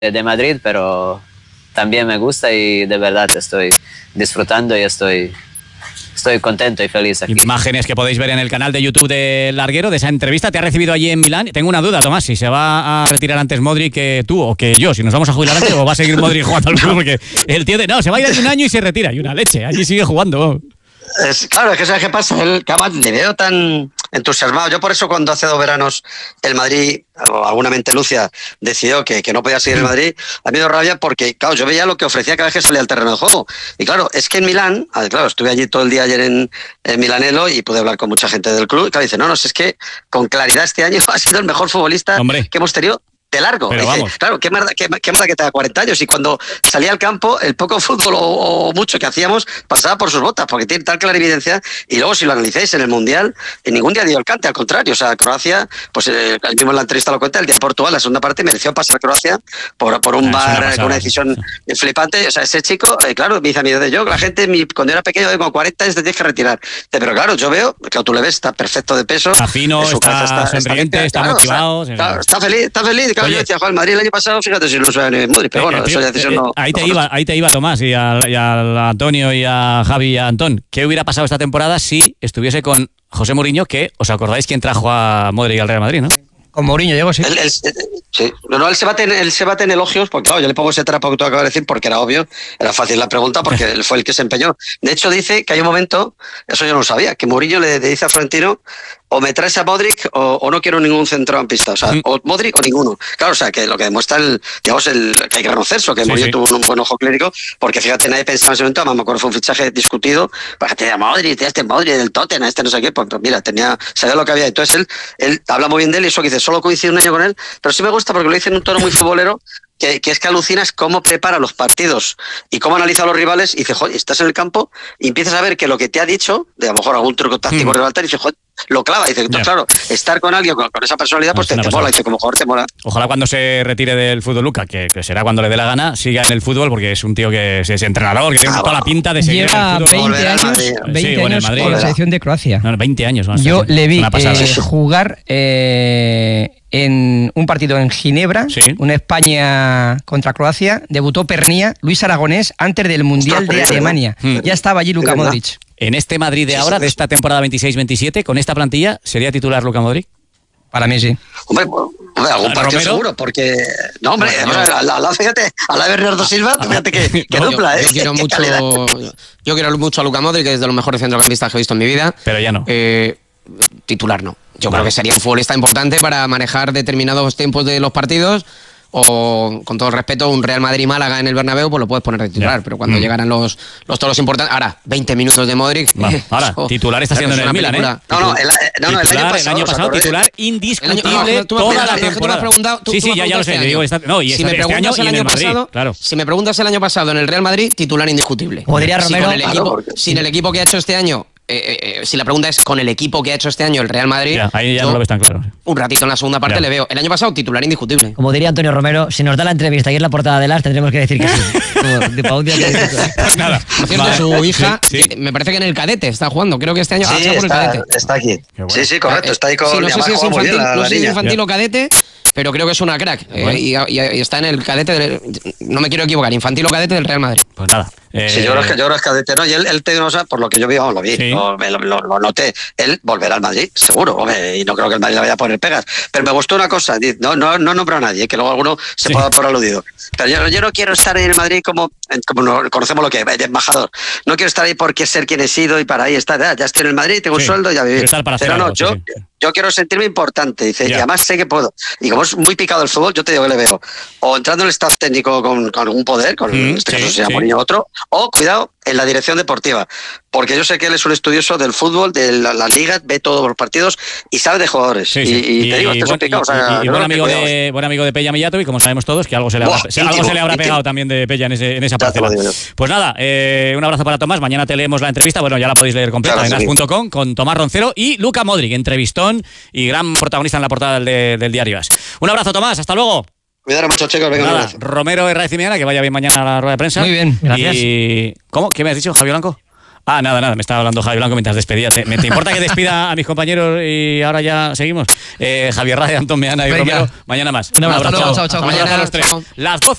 de Madrid, pero también me gusta y de verdad estoy disfrutando y estoy contento y feliz aquí. Imágenes que podéis ver en el canal de YouTube de Larguero de esa entrevista. Te ha recibido allí en Milán. Tengo una duda, Tomás, si se va a retirar antes Modric que tú o que yo, si nos vamos a jubilar antes o va a seguir Modric jugando al fútbol, porque el tío se va a ir hace un año y se retira, y una leche, allí sigue jugando. Claro, es que ¿sabes qué pasa? Que además le veo tan entusiasmado. Yo por eso cuando hace 2 veranos el Madrid, alguna mente lucia, decidió que no podía seguir el Madrid, a mí me dio rabia porque, claro, yo veía lo que ofrecía cada vez que salía al terreno de juego. Y claro, es que en Milán, claro, estuve allí todo el día ayer en Milanello y pude hablar con mucha gente del club. Y claro, dice, no, es que con claridad este año ha sido el mejor futbolista que hemos tenido de largo. Pero dice, vamos. claro, qué mala que tenga 40 años. Y cuando salía al campo, el poco fútbol o mucho que hacíamos pasaba por sus botas, porque tiene tal clarividencia. Y luego, si lo analizáis en el Mundial, en ningún día dio el cante, al contrario. O sea, Croacia, pues el mismo en la entrevista lo cuenta, el día de Portugal, la segunda parte, mereció pasar Croacia por un VAR con una decisión flipante. O sea, ese chico, claro, me dice a mí de yo, la gente cuando era pequeño, con 40 años te tienes que retirar. Pero claro, yo veo, claro, tú le ves, está perfecto de peso. Está fino, está sonriente, está motivado. Claro, está feliz. Claro, yo decía, Juan, el Madrid el año pasado, fíjate si no se ve ni Modric, pero bueno, esa decisión no. Ahí te iba Tomás y a Antonio y a Javi y a Antón. ¿Qué hubiera pasado esta temporada si estuviese con José Mourinho, que os acordáis quién trajo a Modric al Real Madrid, ¿no? Con Mourinho llegó, sí. Sí. No, él se bate en elogios, porque claro, yo le pongo ese trapo que tú acabas de decir porque era obvio, era fácil la pregunta, porque él fue el que se empeñó. De hecho, dice que hay un momento, eso yo no lo sabía, que Mourinho le dice a Florentino, o me traes a Modric o no quiero ningún centrocampista, o sea, o Modric o ninguno. Claro, o sea, que lo que demuestra que hay que reconocer eso, que Mourinho tuvo un buen ojo clínico, porque fíjate, nadie pensaba en ese momento, además me acuerdo fue un fichaje discutido, para que te Modric, Modric del Tottenham, no sé qué, pues mira, sabía lo que había. Entonces él habla muy bien de él y eso que dice, solo coincide un año con él, pero sí me gusta porque lo dice en un tono muy futbolero, que es que alucinas cómo prepara los partidos y cómo analiza a los rivales y dice, joder, estás en el campo y empiezas a ver que lo que te ha dicho, de a lo mejor algún truco táctico rivaltar, y dice, joder, lo clava. Y dice, entonces, claro, estar con alguien con esa personalidad, pues te mola, dice, como jugador te mola. Ojalá cuando se retire del fútbol, Luca, que será cuando le dé la gana, siga en el fútbol, porque es un tío que es entrenador, que tiene toda la pinta de seguir lleva en el fútbol. 20 años con la selección de Croacia. No, 20 años más. Yo le vi jugar en un partido en Ginebra, una España contra Croacia, debutó Pernía, Luis Aragonés, antes del Mundial de Alemania. Ya estaba allí Luka Modric. En este Madrid de ahora, de esta temporada 26-27, con esta plantilla, ¿sería titular Luka Modric? Para mí sí. Hombre, algún partido Romero, seguro, porque... No, hombre, fíjate, a la de Bernardo Silva, fíjate que dupla, yo quiero mucho a Luka Modric, que es de los mejores centrocampistas que he visto en mi vida. Pero ya no. Titular no. Yo creo que sería un futbolista importante para manejar determinados tiempos de los partidos, o, con todo el respeto, un Real Madrid-Málaga en el Bernabéu, pues lo puedes poner de titular, pero cuando llegaran los toros importantes... Ahora, 20 minutos de Modric... Ahora, titular está haciendo en el Milan, ¿eh? El año pasado titular indiscutible toda la temporada. Sí, ya lo sé. Si me preguntas el año pasado, si me preguntas el año pasado en el Real Madrid, titular indiscutible. Podría Romero... Sin el equipo que ha hecho este año... si la pregunta es con el equipo que ha hecho este año el Real Madrid, ahí ya no lo ves tan claro. Un ratito en la segunda parte le veo. El año pasado titular indiscutible. Como diría Antonio Romero, si nos da la entrevista y es la portada de las, tendremos que decir que sí. Pues nada. Por cierto, su hija, me parece que en el cadete está jugando. Creo que este año por el cadete. Está aquí. Sí, correcto. Está ahí con... no sé si es infantil o cadete, pero creo que es una crack. Y está en el cadete, no me quiero equivocar, infantil o cadete del Real Madrid. Pues nada. Sí, yo creo que es cadete, ¿no? Y él te dice, por lo que yo vi, lo vi, lo noté. Él volverá al Madrid, seguro, hombre, y no creo que el Madrid le vaya a poner pegas. Pero me gustó una cosa, no nombro a nadie, que luego alguno se pueda dar por aludido. Pero yo no quiero estar ahí en el Madrid como conocemos lo que es, de embajador. No quiero estar ahí porque ser quien he sido y para ahí estar. Ya estoy en el Madrid, tengo un sueldo, ya viví. Pero no, yo quiero sentirme importante, dice, y además sé que puedo. Y como es muy picado el fútbol, yo te digo que le veo o entrando en el staff técnico con algún poder, en este caso se llama Mourinho otro, o cuidado, en la dirección deportiva, porque yo sé que él es un estudioso del fútbol, de las ligas, ve todos los partidos y sabe de jugadores. Y te digo, este es picado. Y buen amigo de Pella Millato, y como sabemos todos, que algo se le habrá pegado también de Pella en esa parcela. Pues nada, un abrazo para Tomás. Mañana te leemos la entrevista, bueno, ya la podéis leer completa en as.com con Tomás Roncero y Luka Modric, entrevistón y gran protagonista en la portada del diario AS. Un abrazo, Tomás, hasta luego. Cuidado mucho, chicos. Venga, Romero, Herraiz y Miana, que vaya bien mañana a la rueda de prensa. Muy bien, gracias. ¿Cómo? ¿Qué me has dicho, Javi Blanco? Nada, me estaba hablando Javi Blanco mientras despedía. ¿Te importa que despida a mis compañeros y ahora ya seguimos? Javier Ray, Antón Meana y Romero, mañana más. Un abrazo. Chao. Mañana a los 3. Las 12.